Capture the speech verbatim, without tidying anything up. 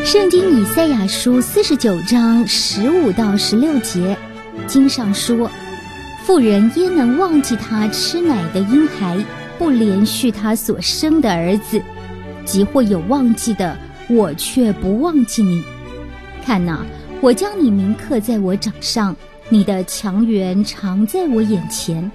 圣经以赛亚书四十九章十五到十六节，经上说：妇人焉能忘记她吃奶的婴孩，不连续她所生的儿子？即或有忘记的，我却不忘记你。看哪，我将你铭刻在我掌上，你的强援常在我眼前。